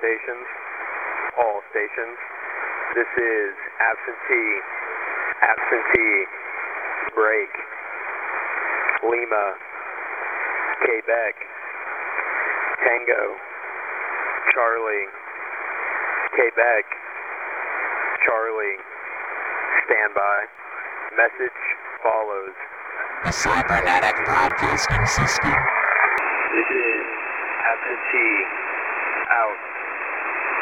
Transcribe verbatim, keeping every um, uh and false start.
stations. All stations. This is absentee, absentee, break, Lima, Quebec, Tango, Charlie, Quebec, Charlie, standby. Message follows. The cybernetic broadcasting system. This is absentee.